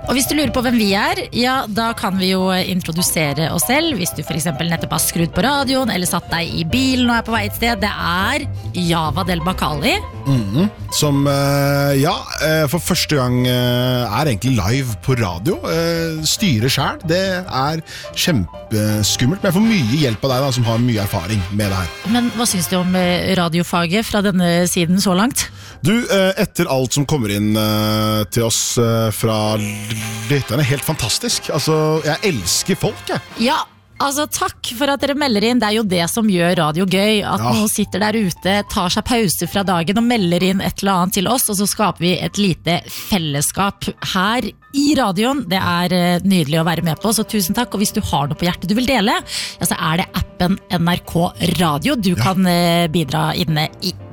Og hvis du lurer på hvem vi ja, da kan vi jo introdusere oss selv. Hvis du for eksempel nettopp har skrudd på radioen, eller satt deg i bilen og på vei et sted. Det Java Del Bacali. Som, for første gang egentlig live på radio. Styrer selv, det kjempeskummelt. Men jeg får mye hjelp av deg da, som har mye erfaring med det her. Men hva synes du om radiofaget fra denne siden så langt? Du, etter alt som kommer inn til oss fra lytterne, helt fantastisk. Altså, jeg elsker folk, jeg. Ja, altså takk for at dere melder inn. Det jo det som gjør radio gøy. At noen sitter der ute, tar seg pause fra dagen og melder inn et eller annet til oss, og så skaper vi et lite fellesskap her i radioen. Det nydelig å være med på, så tusen takk. Og hvis du har noe på hjertet du vil dele, så det appen NRK Radio du kan bidra inne i.